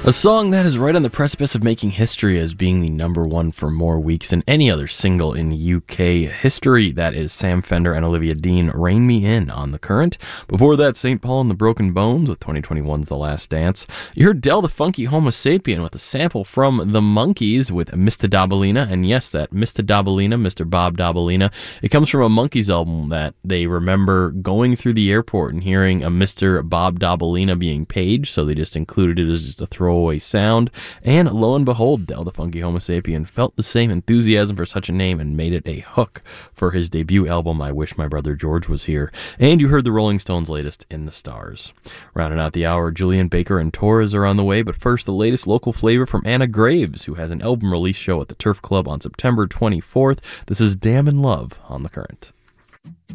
A song that is right on the precipice of making history as being the number one for more weeks than any other single in UK history. That is Sam Fender and Olivia Dean, Rain Me In on The Current. Before that, St. Paul and the Broken Bones with 2021's The Last Dance. You heard Del the Funky Homo Sapien with a sample from The Monkees with Mr. Dabalina. And yes, that Mr. Dabalina, Mr. Bob Dabalina, it comes from a Monkees album that they remember going through the airport and hearing a Mr. Bob Dabalina being paged, so they just included it as just a throwaway sound, and lo and behold, Del the Funky Homo Sapien felt the same enthusiasm for such a name and made it a hook for his debut album, I Wish My Brother George Was Here. And you heard the Rolling Stones' latest, In the Stars. Rounding out the hour, Julian Baker and Torres are on the way, but first, the latest local flavor from Anna Graves, who has an album release show at the Turf Club on September 24th. This is Damn in Love on The Current.